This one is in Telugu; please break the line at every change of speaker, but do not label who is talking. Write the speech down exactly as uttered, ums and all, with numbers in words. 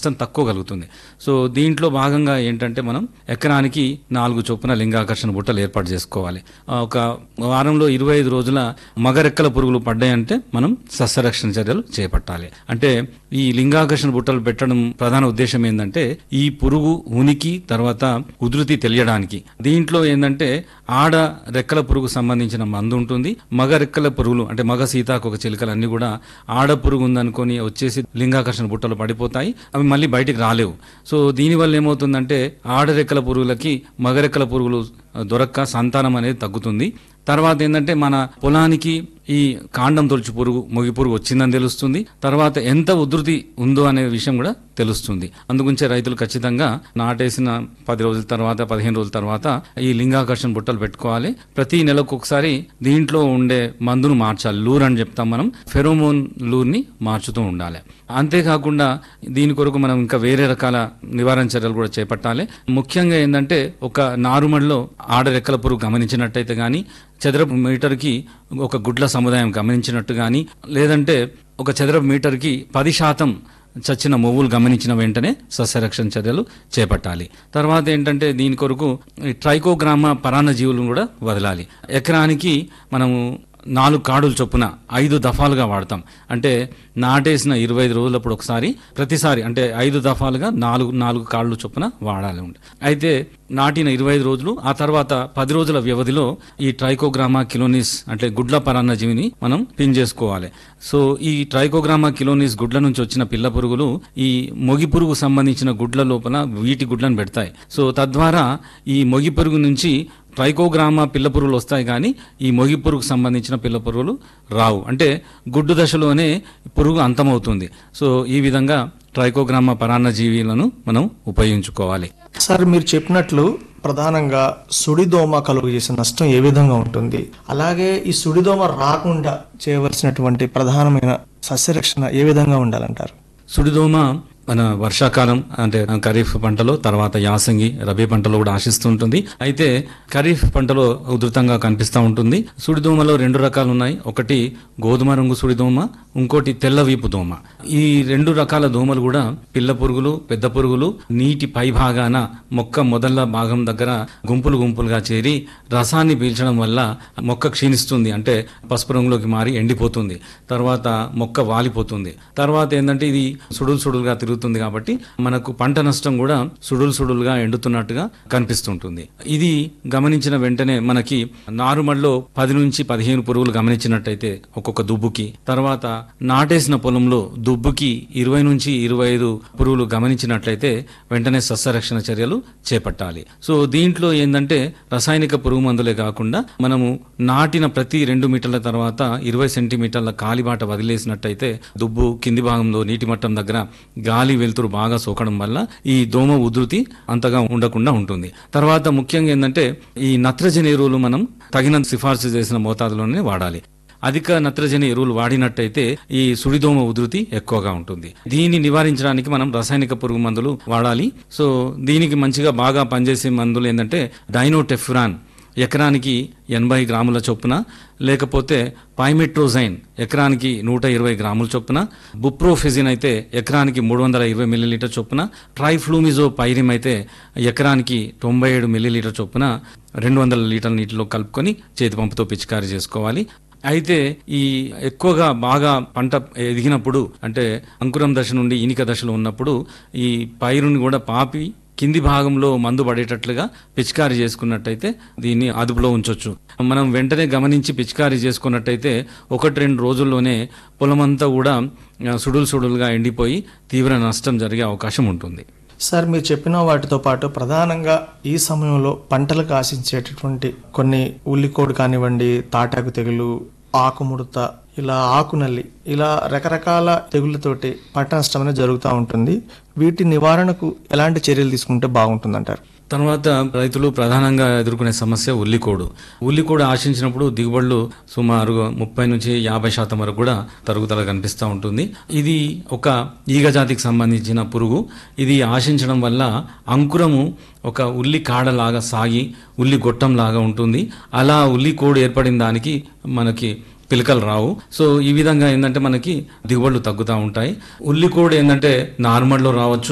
నష్టం తక్కువ కలుగుతుంది. సో దీంట్లో భాగంగా ఏంటంటే మనం ఎకరానికి నాలుగు చొప్పున లింగాకర్షణ బుట్టలు ఏర్పాటు చేసుకోవాలి. ఒక వారంలో ఇరవై ఐదు రోజుల మగరెక్కల పురుగులు పడ్డాయంటే మనం సస్యరక్షణ చర్యలు చేపట్టాలి. అంటే ఈ లింగాకర్షణ బుట్టలు పెట్టడం ప్రధాన ఉద్దేశం ఏంటంటే ఈ పురుగు ఉనికి తర్వాత ఉధృతి తెలియడానికి. దీంట్లో ఏంటంటే ఆడ రెక్కల పురుగు సంబంధించిన మందు ఉంటుంది. మగ రెక్కల పురుగులు అంటే మగ సీతాకోక చిలుకలు అన్ని కూడా ఆడ పురుగు ఉందనుకొని వచ్చేసి లింగాకర్షణ బుట్టలు పడిపోతాయి. అవి మళ్ళీ బయటికి రాలేవు. సో దీనివల్ల ఏమవుతుందంటే ఆడ రెక్కల పురుగులకి మగ రెక్కల పురుగులు దొరక్క సంతానం అనేది తగ్గుతుంది. తర్వాత ఏంటంటే మన పొలానికి ఈ కాండం తొలుచు పురుగు మొగి పురుగు వచ్చిందని తెలుస్తుంది. తర్వాత ఎంత ఉధృతి ఉందో అనే విషయం కూడా తెలుస్తుంది. అందుగురించే రైతులు ఖచ్చితంగా నాటేసిన పది రోజుల తర్వాత పదిహేను రోజుల తర్వాత ఈ లింగాకర్షణ బుట్టలు పెట్టుకోవాలి. ప్రతి నెలకు ఒకసారి దీంట్లో ఉండే మందును మార్చాలి. లూర్ అని చెప్తాం మనం, ఫెరోమోన్ లూర్ని మార్చుతూ ఉండాలి. అంతేకాకుండా దీని కొరకు మనం ఇంకా వేరే రకాల నివారణ చర్యలు కూడా చేపట్టాలి. ముఖ్యంగా ఏంటంటే ఒక నారుమడిలో ఆడ రెక్కల పురుగు గమనించినట్టయితే కానీ, చదరపు మీటర్కి ఒక గుడ్ల సముదాయం గమనించినట్టు కానీ, లేదంటే ఒక చదరపు మీటర్కి పది శాతం చచ్చిన మొవ్వులు గమనించిన వెంటనే సస్యరక్షణ చర్యలు చేపట్టాలి. తర్వాత ఏంటంటే దీని కొరకు ట్రైకోగ్రామా పరాన్న జీవులను కూడా వదలాలి. ఎకరానికి మనము నాలుగు కాడులు చొప్పున ఐదు దఫాలుగా వాడతాం. అంటే నాటేసిన ఇరవై ఐదు రోజులప్పుడు ఒకసారి, ప్రతిసారి అంటే ఐదు దఫాలుగా నాలుగు నాలుగు కాళ్ళు చొప్పున వాడాలి. అయితే నాటిన ఇరవై ఐదు రోజులు ఆ తర్వాత పది రోజుల వ్యవధిలో ఈ ట్రైకోగ్రామా కిలోనిస్ అంటే గుడ్ల పరాన్న జీవిని మనం పిన్ చేసుకోవాలి. సో ఈ ట్రైకోగ్రామా కిలోనిస్ గుడ్ల నుంచి వచ్చిన పిల్ల పురుగులు ఈ మొగి పురుగు సంబంధించిన గుడ్ల లోపల వీటి గుడ్లను పెడతాయి. సో తద్వారా ఈ మొగి పురుగు నుంచి ట్రైకోగ్రామా పిల్ల పురుగులు వస్తాయి, కానీ ఈ మొగి పురుగుకు సంబంధించిన పిల్ల పురుగులు రావు. అంటే గుడ్డు దశలోనే పురుగు అంతమవుతుంది. సో ఈ విధంగా ట్రైకోగ్రామా పరాన్న జీవులను మనం ఉపయోగించుకోవాలి.
సార్, మీరు చెప్పినట్లు ప్రధానంగా సుడిదోమ కలుగు చేసే నష్టం ఏ విధంగా ఉంటుంది, అలాగే ఈ సుడిదోమ రాకుండా చేయవలసినటువంటి ప్రధానమైన సస్యరక్షణ ఏ విధంగా ఉండాలంటారు?
సుడిదోమ మన వర్షాకాలం అంటే ఖరీఫ్ పంటలో, తర్వాత యాసంగి రబీ పంటలో కూడా ఆశిస్తుంటుంది. అయితే ఖరీఫ్ పంటలో ఉధృతంగా కనిపిస్తూ ఉంటుంది. సుడిదోమలో రెండు రకాలు ఉన్నాయి. ఒకటి గోధుమ రంగు సుడిదోమ, ఇంకోటి తెల్ల వీపు దోమ. ఈ రెండు రకాల దోమలు కూడా పిల్ల పురుగులు, పెద్ద పురుగులు నీటి పై భాగాన మొక్క మొదళ్ళ భాగం దగ్గర గుంపులు గుంపులుగా చేరి రసాన్ని పీల్చడం వల్ల మొక్క క్షీణిస్తుంది. అంటే పసుపు రంగులోకి మారి ఎండిపోతుంది. తర్వాత మొక్క వాలిపోతుంది. తర్వాత ఏంటంటే ఇది సుడులు సుడులుగా తిరుగుతుంది కాబట్టి మనకు పంట నష్టం కూడా సుడులు సుడులుగా ఎండుతున్నట్టుగా కనిపిస్తుంటుంది. ఇది గమనించిన వెంటనే మనకి నారుమడిలో పది నుంచి పదిహేను పురుగులు గమనించినట్టయితే ఒక్కొక్క దుబ్బుకి, తర్వాత నాటేసిన పొలంలో దుబ్బుకి ఇరవై నుంచి ఇరవై ఐదు పురుగులు గమనించినట్లయితే వెంటనే సస్యరక్షణ చర్యలు చేపట్టాలి. సో దీంట్లో ఏంటంటే రసాయనిక పురుగు మందులే కాకుండా మనము నాటిన ప్రతి రెండు మీటర్ల తర్వాత ఇరవై సెంటీమీటర్ల కాలిబాట వదిలేసినట్టయితే దుబ్బు కింది భాగంలో నీటి మట్టం దగ్గర గాలి వెలుతురు బాగా సోకడం వల్ల ఈ దోమ ఉధృతి అంతగా ఉండకుండా ఉంటుంది. తర్వాత ముఖ్యంగా ఏంటంటే ఈ నత్రజని ఎరువులు మనం తగినంత సిఫార్సు చేసిన మోతాదులోనే వాడాలి. అధిక నత్రజని ఎరువులు వాడినట్టయితే ఈ సుడిదోమ ఉధృతి ఎక్కువగా ఉంటుంది. దీన్ని నివారించడానికి మనం రసాయనిక పురుగు మందులు వాడాలి. సో దీనికి మంచిగా బాగా పనిచేసే మందులు ఏంటంటే డైనోటెఫ్యురాన్ ఎకరానికి ఎనభై గ్రాముల చొప్పున, లేకపోతే పైమెట్రోజైన్ ఎకరానికి నూట ఇరవై గ్రాముల చొప్పున, బుప్రోఫెజిన్ అయితే ఎకరానికి మూడు వందల ఇరవై మిల్లీలీటర్ చొప్పున, ట్రైఫ్లూమిజో పైరిమ్ అయితే ఎకరానికి తొంభై ఏడు మిల్లీలీటర్ చొప్పున రెండు వందల లీటర్ల నీటిలో కలుపుకొని చేతి పంపుతో పిచికారీ చేసుకోవాలి. అయితే ఈ ఎక్కువగా బాగా పంట ఎదిగినప్పుడు అంటే అంకురం దశ నుండి ఈనిక దశలో ఉన్నప్పుడు ఈ పైరుని కూడా పాపి కింది భాగంలో మందు పడేటట్లుగా పిచికారీ చేసుకున్నట్టయితే దీన్ని అదుపులో ఉంచవచ్చు. మనం వెంటనే గమనించి పిచికారీ చేసుకున్నట్టయితే ఒకటి రెండు రోజుల్లోనే పొలమంతా కూడా సుడులు సుడులుగా ఎండిపోయి తీవ్ర నష్టం జరిగే అవకాశం ఉంటుంది.
సార్, మీరు చెప్పిన వాటితో పాటు ప్రధానంగా ఈ సమయంలో పంటలకు ఆశించేటటువంటి కొన్ని ఉల్లికోడు కానివ్వండి, తాటాకు తెగులు, ఆకుముడత, ఇలా ఆకునల్లి, ఇలా రకరకాల తెగుళ్ళతోటి పంట నష్టం అనేది జరుగుతూ ఉంటుంది. వీటి నివారణకు ఎలాంటి చర్యలు తీసుకుంటే బాగుంటుందంటారు?
తర్వాత రైతులు ప్రధానంగా ఎదుర్కొనే సమస్య ఉల్లికోడు. ఉల్లికోడు ఆశించినప్పుడు దిగుబడులు సుమారు ముప్పై నుంచి యాభై శాతం వరకు కూడా తరుగుదల కనిపిస్తూ ఉంటుంది. ఇది ఒక ఈగ జాతికి సంబంధించిన పురుగు. ఇది ఆశించడం వల్ల అంకురము ఒక ఉల్లి కాడలాగా సాగి ఉల్లి గొట్టం లాగా ఉంటుంది. అలా ఉల్లికోడు ఏర్పడిన దానికి మనకి పిలకలు రావు. సో ఈ విధంగా ఏంటంటే మనకి దిగుబడులు తగ్గుతూ ఉంటాయి. ఉల్లికోడు ఏంటంటే నార్మల్లో రావచ్చు,